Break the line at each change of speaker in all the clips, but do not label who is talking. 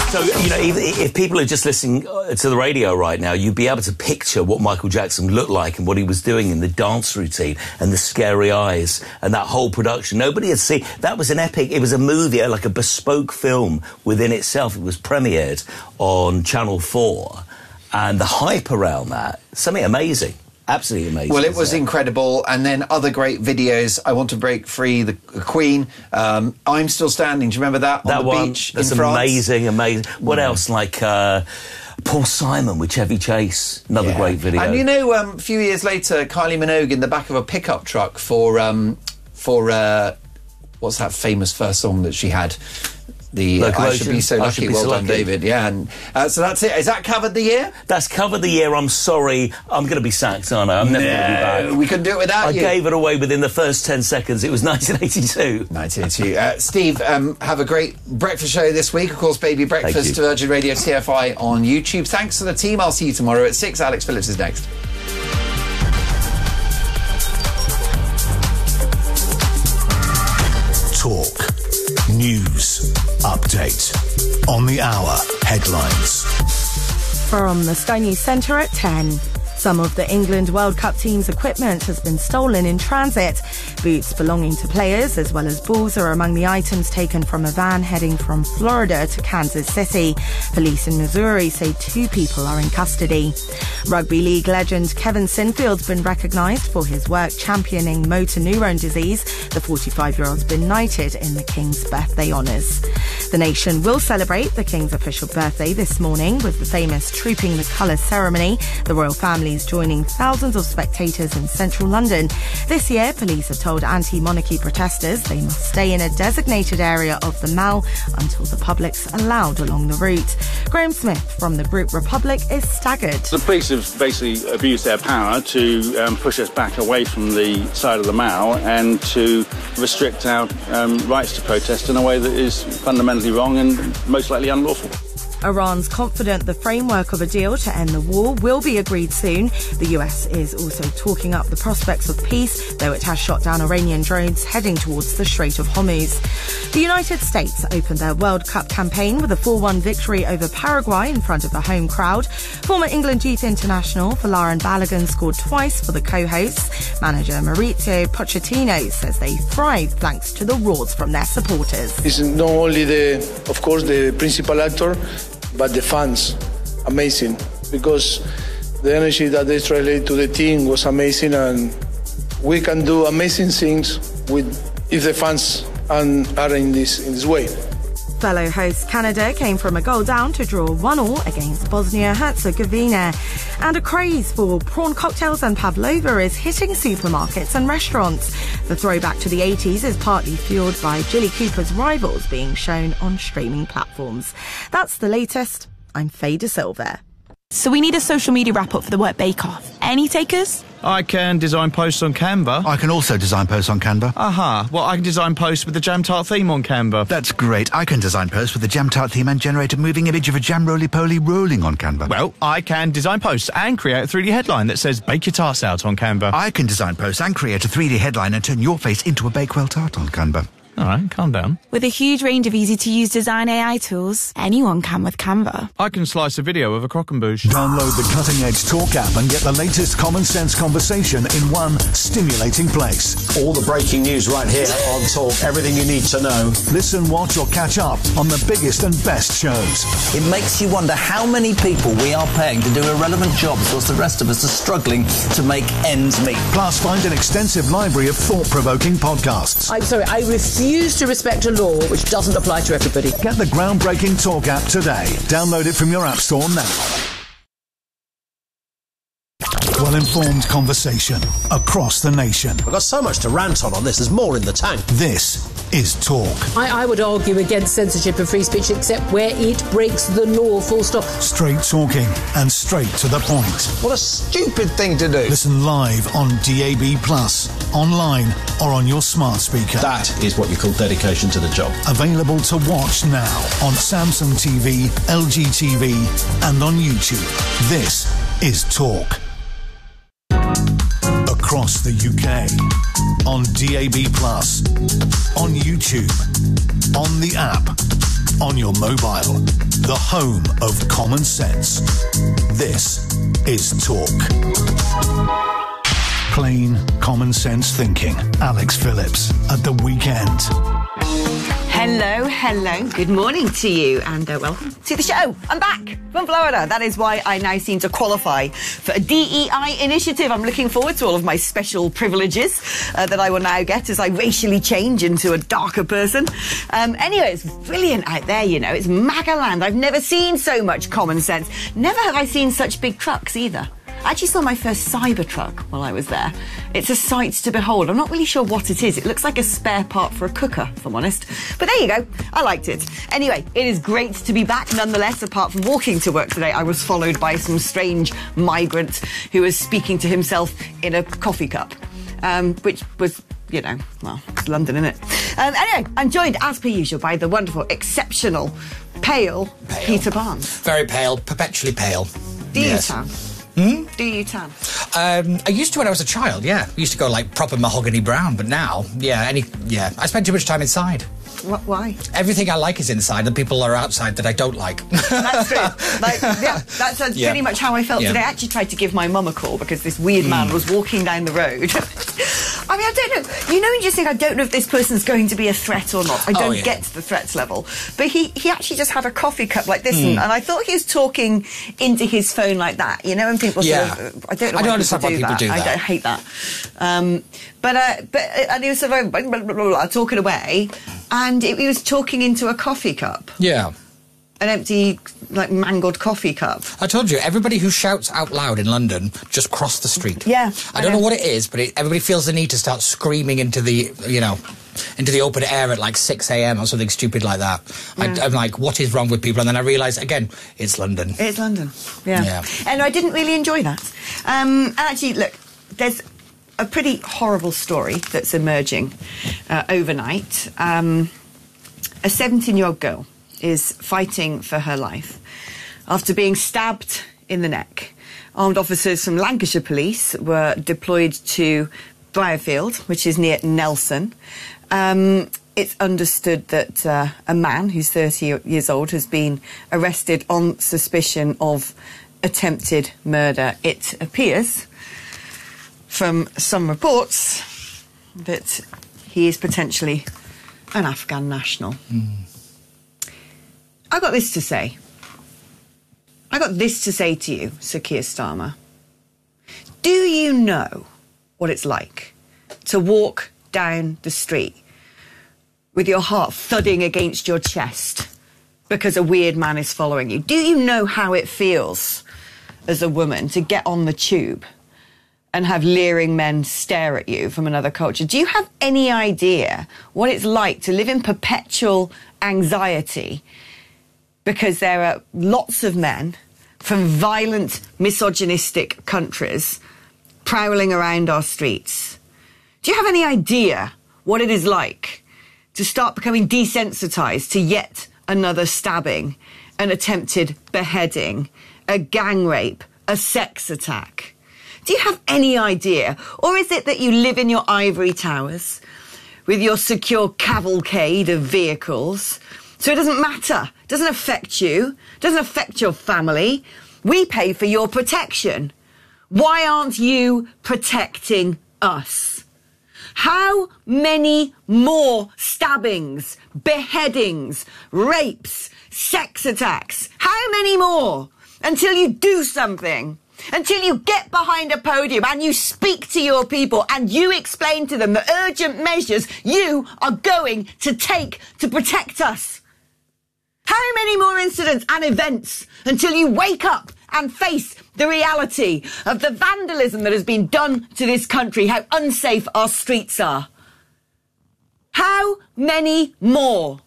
So, you know, if people are just listening to the radio right now, you'd be able to picture what Michael Jackson looked like and what he was doing in the dance routine and the scary eyes and that whole production. Nobody had seen... That was an epic... It was a movie, like a bespoke film within itself. It was premiered on Channel 4. And the hype around that, something amazing. Absolutely amazing.
Well, it was incredible. And then other great videos. I Want to Break Free, the Queen. I'm Still Standing. Do you remember that?
That
on the
one,
beach
that's
in France?
amazing. What else? Like Paul Simon with Chevy Chase. Another great video.
And you know, a few years later, Kylie Minogue in the back of a pickup truck for what's that famous first song that she had? The I Should Be So Lucky. Well done, David. Yeah, and so that's it. Is that covered the year?
That's covered the year. I'm sorry. I'm going to be sacked, aren't I? I'm never going to be back.
We couldn't do it without you.
I gave it away within the first 10 seconds. It was 1982.
1982. Steve, have a great breakfast show this week. Of course, Baby Breakfast, Virgin Radio TFI on YouTube. Thanks to the team. I'll see you tomorrow at 6. Alex Phillips is next.
Talk. News. Update. On the hour. Headlines.
From the Sky News Centre at 10. Some of the England World Cup team's equipment has been stolen in transit. Boots belonging to players as well as balls are among the items taken from a van heading from Florida to Kansas City. Police in Missouri say 2 people are in custody. Rugby League legend Kevin Sinfield's been recognised for his work championing motor neurone disease. The 45-year-old's been knighted in the King's birthday honours. The nation will celebrate the King's official birthday this morning with the famous Trooping the Colours ceremony. The royal family is joining thousands of spectators in central London. This year, police have told anti-monarchy protesters they must stay in a designated area of the Mall until the public's allowed along the route. Graham Smith from the group Republic is staggered.
The police have basically abused their power to push us back away from the side of the Mall and to restrict our rights to protest in a way that is fundamentally wrong and most likely unlawful.
Iran's confident the framework of a deal to end the war will be agreed soon. The US is also talking up the prospects of peace, though it has shot down Iranian drones heading towards the Strait of Hormuz. The United States opened their World Cup campaign with a 4-1 victory over Paraguay in front of the home crowd. Former England youth international Folarin Balogun scored twice for the co-hosts. Manager Mauricio Pochettino says they thrive thanks to the roars from their supporters.
It's not only the principal actor, but the fans, amazing, because the energy that they translate to the team was amazing, and we can do amazing things if the fans are in this way.
Fellow host Canada came from a goal down to draw 1-1 against Bosnia-Herzegovina. And a craze for prawn cocktails and pavlova is hitting supermarkets and restaurants. The throwback to the 80s is partly fueled by Jilly Cooper's Rivals being shown on streaming platforms. That's the latest. I'm Faye De Silva.
So we need a social media wrap-up for the Work Bake-Off. Any takers?
I can design posts on Canva.
I can also design posts on Canva.
Aha. Well, I can design posts with the Jam Tart theme on Canva.
That's great. I can design posts with the Jam Tart theme and generate a moving image of a jam roly-poly rolling on Canva.
Well, I can design posts and create a 3D headline that says Bake Your Tarts Out on Canva.
I can design posts and create a 3D headline and turn your face into a Bakewell tart on Canva.
All right, calm down.
With a huge range of easy-to-use design AI tools, anyone can with Canva.
I can slice a video of a croquembouche.
Download the Cutting Edge Talk app and get the latest common sense conversation in one stimulating place.
All the breaking news right here on Talk. Everything you need to know.
Listen, watch or catch up on the biggest and best shows.
It makes you wonder how many people we are paying to do irrelevant jobs whilst the rest of us are struggling to make ends meet.
Plus, find an extensive library of thought-provoking podcasts.
I'm sorry, I refuse to respect a law which doesn't apply to everybody.
Get the groundbreaking Talk app today. Download it from your app store now. Well-informed conversation across the nation.
I've got so much to rant on this. There's more in the tank.
This is Talk.
I would argue against censorship of free speech except where it breaks the law, full stop.
Straight talking and straight to the point.
What a stupid thing to do.
Listen live on DAB+, online or on your smart speaker.
That is what you call dedication to the job.
Available to watch now on Samsung TV, LG TV and on YouTube. This is Talk. Across the UK, on DAB+, on YouTube, on the app, on your mobile. The home of common sense. This is Talk. Plain common sense thinking. Alex Phillips at the weekend.
Hello. Good morning to you and welcome to the show. I'm back from Florida. That is why I now seem to qualify for a DEI initiative. I'm looking forward to all of my special privileges that I will now get as I racially change into a darker person. Anyway, it's brilliant out there, you know. It's MAGA-land. I've never seen so much common sense. Never have I seen such big trucks either. I actually saw my first Cybertruck while I was there. It's a sight to behold. I'm not really sure what it is. It looks like a spare part for a cooker, if I'm honest. But there you go. I liked it. Anyway, it is great to be back. Nonetheless, apart from walking to work today, I was followed by some strange migrant who was speaking to himself in a coffee cup, which was, you know, well, it's London, isn't it? Anyway, I'm joined, as per usual, by the wonderful, exceptional, pale Peter Barnes.
Very pale, perpetually pale.
Do you tan? Do you tan?
I used to when I was a child, yeah. I used to go like proper mahogany brown, but now, I spend too much time inside.
Why?
Everything I like is inside, and people are outside that I don't like.
That's true. That's pretty much how I felt today. I actually tried to give my mum a call because this weird man was walking down the road. I mean, I don't know. You know, you just think, I don't know if this person's going to be a threat or not. I don't get to the threats level. But he actually just had a coffee cup like this, and I thought he was talking into his phone like that, you know, and people sort of, I don't know why
understand why people do that.
I hate that. And he was sort of blah, blah, blah, blah, talking away, and he was talking into a coffee cup.
Yeah.
An empty, like, mangled coffee cup.
I told you, everybody who shouts out loud in London just cross the street.
Yeah.
I don't know what it is, but everybody feels the need to start screaming into the, into the open air at like 6 a.m. or something stupid like that. Yeah. I'm like, what is wrong with people? And then I realise, again, it's London.
It's London, yeah. And I didn't really enjoy that. Actually, look, there's a pretty horrible story that's emerging overnight. A 17-year-old girl is fighting for her life after being stabbed in the neck. Armed officers from Lancashire Police were deployed to Briarfield, which is near Nelson. It's understood that a man who's 30 years old has been arrested on suspicion of attempted murder. It appears from some reports that he is potentially an Afghan national. I got this to say. I got this to say to you, Sir Keir Starmer. Do you know what it's like to walk down the street with your heart thudding against your chest because a weird man is following you? Do you know how it feels as a woman to get on the tube and have leering men stare at you from another culture? Do you have any idea what it's like to live in perpetual anxiety because there are lots of men from violent, misogynistic countries prowling around our streets? Do you have any idea what it is like to start becoming desensitised to yet another stabbing, an attempted beheading, a gang rape, a sex attack? Do you have any idea? Or is it that you live in your ivory towers with your secure cavalcade of vehicles, so it doesn't matter, it doesn't affect you, it doesn't affect your family? We pay for your protection. Why aren't you protecting us? How many more stabbings, beheadings, rapes, sex attacks? How many more? Until you do something. Until you get behind a podium and you speak to your people and you explain to them the urgent measures you are going to take to protect us. How many more incidents and events until you wake up and face the reality of the vandalism that has been done to this country, how unsafe our streets are? How many more?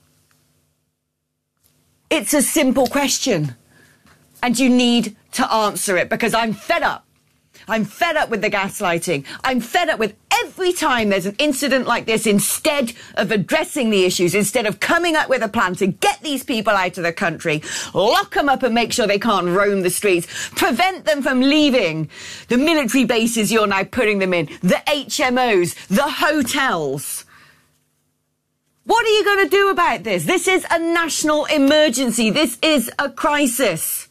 It's a simple question, and you need to answer it, because I'm fed up. I'm fed up with the gaslighting. I'm fed up with every time there's an incident like this, instead of addressing the issues, instead of coming up with a plan to get these people out of the country, lock them up and make sure they can't roam the streets, prevent them from leaving the military bases you're now putting them in, the HMOs, the hotels. What are you going to do about this? This is a national emergency. This is a crisis.